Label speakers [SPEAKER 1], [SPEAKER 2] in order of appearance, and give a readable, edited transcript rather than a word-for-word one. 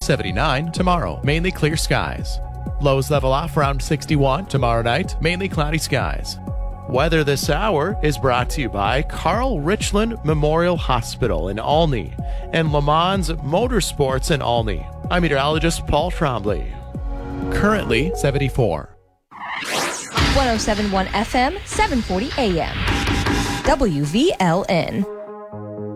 [SPEAKER 1] 79 tomorrow. Mainly clear skies. Lows level off around 61 tomorrow night. Mainly cloudy skies. Weather this hour is brought to you by Carl Richland Memorial Hospital in Olney and Le Mans Motorsports in Olney. I'm meteorologist Paul Trombley. Currently 74.
[SPEAKER 2] 107.1 FM, 740 AM. WVLN.